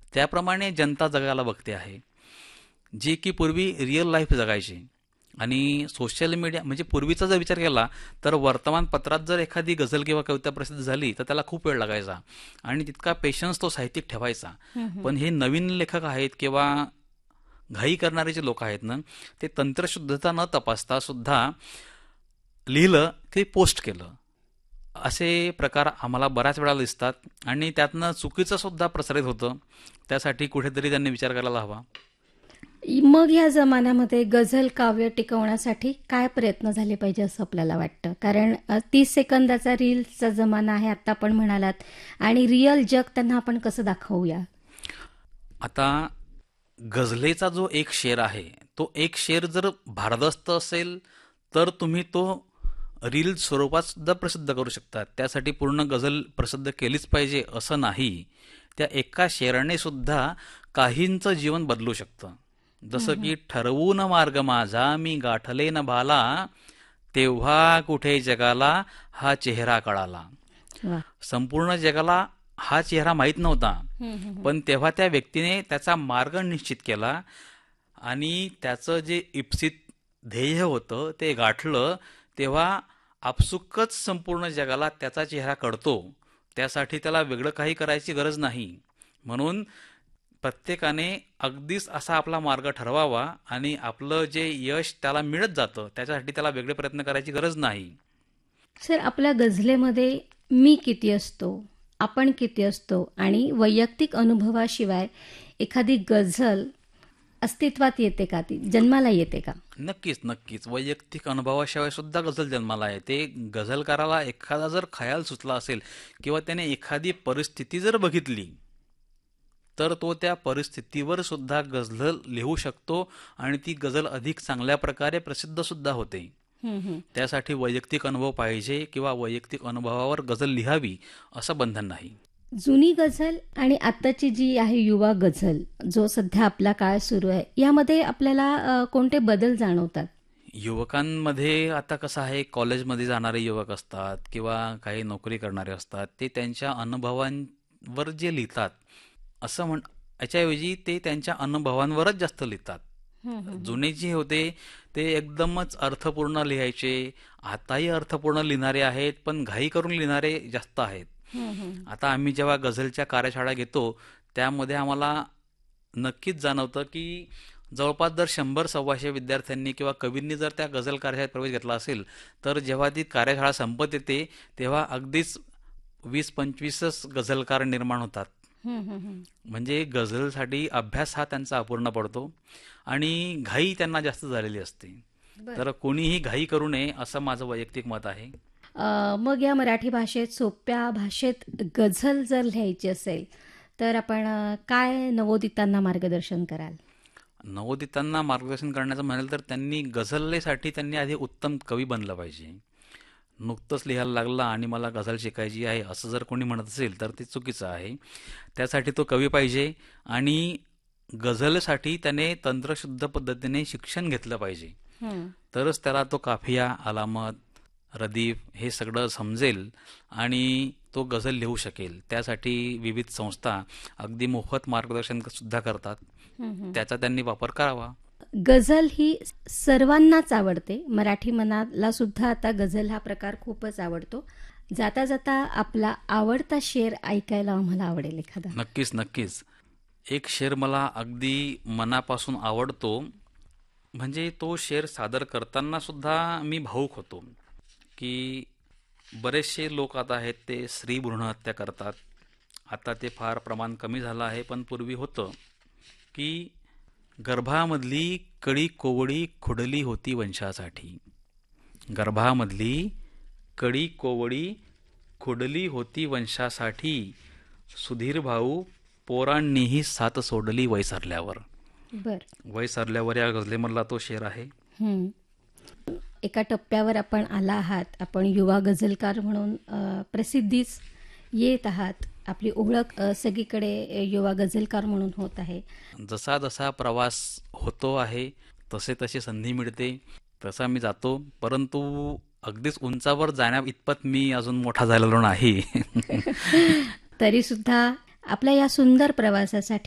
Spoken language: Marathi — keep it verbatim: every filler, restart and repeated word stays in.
त्याप्रमाणे जनता जगायला बघते आहे, जी की पूर्वी रिअल लाईफ जगायची. आणि सोशल मीडिया म्हणजे पूर्वीचा जर विचार केला तर वर्तमानपत्रात जर एखादी गझल किंवा कविता प्रसिद्ध झाली तर त्याला खूप वेळ लागायचा आणि तितका पेशन्स तो साहित्यिक ठेवायचा. पण हे नवीन लेखक आहेत किंवा घाई करणारे जे लोक आहेत ना, ते तंत्रशुद्धता न तपासता सुद्धा लिहिलं ते पोस्ट केलं, असे प्रकार आम्हाला बऱ्याच वेळा दिसतात आणि त्यातनं चुकीचं सुद्धा प्रसारित होतं. त्यासाठी कुठेतरी त्यांनी विचार करायला हवा. मग या जमान्यामध्ये गझल काव्य टिकवण्यासाठी काय प्रयत्न झाले पाहिजे असं आपल्याला वाटतं? कारण अ, तीस सेकंदाचा रील्सचा जमाना आहे आता आपण म्हणालात, आणि रिअल जग त्यांना आपण कसं दाखवूया? आता गझलेचा जो एक शेर आहे, तो एक शेर जर भारदस्त असेल तर तुम्ही तो रील स्वरूपात सुद्धा प्रसिद्ध करू शकता. त्यासाठी पूर्ण गझल प्रसिद्ध केलीच पाहिजे असं नाही. त्या एका शेराने सुद्धा काहींचं जीवन बदलू शकतं. जसं की ठरवून मार्ग माझा मी गाठले न भाला, तेव्हा कुठे जगाला हा चेहरा कळाला. वा. संपूर्ण जगाला हा चेहरा माहीत नव्हता, हम्म, हम्म, हम्म. पण तेव्हा त्या व्यक्तीने त्याचा मार्ग निश्चित केला आणि त्याचं जे इप्सित ध्येय होतं ते गाठलं, तेव्हा आपसुकच संपूर्ण जगाला त्याचा चेहरा कळतो. त्यासाठी त्याला वेगळं काही करायची गरज नाही. म्हणून प्रत्येकाने अगदीच असा आपला मार्ग ठरवावा आणि आपलं जे यश त्याला मिळत जातं त्याच्यासाठी त्याला वेगळे प्रयत्न करायची गरज नाही. सर, आपल्या गझलेमध्ये मी किती असतो, आपण किती असतो, आणि वैयक्तिक अनुभवाशिवाय एखादी गझल अस्तित्वात येते का? ती जन्माला येते का? नक्कीच नक्कीच वैयक्तिक अनुभवाशिवाय सुद्धा गझल जन्माला येते. गझलकाराला एखादा जर खयाल सुचला असेल किंवा त्याने एखादी परिस्थिती जर बघितली तर तो त्या परिस्थितीवर सुद्धा गझल लिहू शकतो आणि ती गझल अधिक चांगल्या प्रकारे प्रसिद्ध सुद्धा होते. हम्म, हम्म. त्यासाठी वैयक्तिक अनुभव पाहिजे किंवा वैयक्तिक अनुभवावर गझल लिहावी असं बंधन नाही. जुनी गझल आणि आत्ताची जी आहे युवा गझल, जो सध्या आपला काळ सुरू आहे, यामध्ये आपल्याला अ, कोणते बदल जाणवतात? युवकांमध्ये आता कसं आहे, कॉलेजमध्ये जाणारे युवक असतात किंवा काही नोकरी करणारे असतात, ते त्यांच्या अनुभवांवर जे लिहितात असं म्हण याच्याऐवजी ते त्यांच्या अनुभवांवरच जास्त लिहितात. हम्म, हम्म, जुने जे होते ते एकदमच अर्थपूर्ण लिहायचे. आताही अर्थपूर्ण लिहिणारे आहेत, पण घाई करून लिहिणारे जास्त आहेत. हम्म, हम्म. आता आम्ही जेव्हा गझलच्या कार्यशाळा घेतो त्यामध्ये आम्हाला नक्कीच जाणवतं की जवळपास जर शंभर सव्वाशे विद्यार्थ्यांनी किंवा कवींनी जर त्या गझल कार्यशाळेत प्रवेश घेतला असेल तर जेव्हा ती कार्यशाळा संपत येते तेव्हा अगदीच वीस पंचवीसच गझलकार निर्माण होतात. हम्म, हम्म, हम्म. म्हणजे गझलसाठी अभ्यास हा त्यांचा अपूर्ण पडतो आणि घाई त्यांना जास्त झालेली असते. बरं. तर कोणीही घाई करू नये असं माझं वैयक्तिक मत आहे. अ, मग या मराठी भाषेत सोप्या भाषेत गझल जर लिहायची असेल तर आपण अ, काय नवोदितांना मार्गदर्शन कराल? नवोदितांना मार्गदर्शन करण्याचं म्हणाल तर त्यांनी गझलेसाठी त्यांनी आधी उत्तम कवी बनलं पाहिजे. नुकतंच लिहायला लागला आणि मला गझल शिकायची आहे असं जर कोणी म्हणत असेल तर ते चुकीचं आहे. त्यासाठी तो कवी पाहिजे आणि गझलसाठी त्याने तंत्रशुद्ध पद्धतीने शिक्षण घेतलं पाहिजे. हम्म. तरच त्याला तो काफिया, अलामत, रदीफ हे सगळं समजेल आणि तो गझल लिहू शकेल. त्यासाठी विविध संस्था अगदी मोफत मार्गदर्शन सुद्धा करतात. हम्म, हम्म. त्याचा त्यांनी वापर करावा. गझल ही सर्वांनाच आवडते. मराठी मनाला सुद्धा आता गझल हा प्रकार खूपच आवडतो. जाता जाता आपला आवडता शेर ऐकायला आम्हाला आवडेल एखादा. नक्कीच नक्कीच एक शेर मला अगदी मनापासून आवडतो. म्हणजे तो शेर सादर करताना सुद्धा मी भावूक होतो की बरेचसे लोक आता आहेत ते स्त्री भ्रूणहत्या करतात. आता ते फार प्रमाण कमी झालं आहे, पण पूर्वी होतं की गर्भामधली कळी कोवळी खुडली होती वंशासाठी. गर्भामधली कळी कोवळी खुडली होती वंशासाठी, सुधीर भाऊ पोरांनीही साथ सोडली वय सरल्यावर. बर. वय सरल्यावर या गझलेमधला तो शेर आहे. हम्म. एका टप्प्यावर आपण आला आहात. आपण युवा गझलकार म्हणून अ, प्रसिद्धीस येत आहात. आपली ओळख अ, सगळीकडे युवा गझलकार म्हणून होत आहे. जसा जसा प्रवास होतो आहे तसे तशी संधी मिळते तसा मी जातो, परंतु अगदीच उंचावर जाण्या इतपत मी अजून मोठा झालेलो नाही. तरी सुद्धा आपल्या या सुंदर प्रवासासाठी